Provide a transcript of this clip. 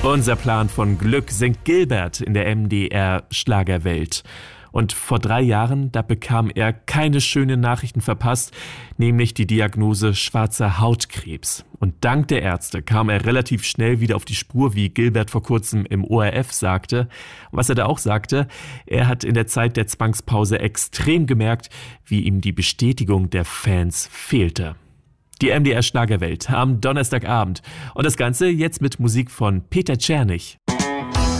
Unser Plan von Glück singt Gilbert in der MDR-Schlagerwelt. Und vor 3 Jahren, da bekam er keine schönen Nachrichten verpasst, nämlich die Diagnose schwarzer Hautkrebs. Und dank der Ärzte kam er relativ schnell wieder auf die Spur, wie Gilbert vor kurzem im ORF sagte. Was er da auch sagte, er hat in der Zeit der Zwangspause extrem gemerkt, wie ihm die Bestätigung der Fans fehlte. Die MDR Schlagerwelt am Donnerstagabend. Und das Ganze jetzt mit Musik von Peter Czernych.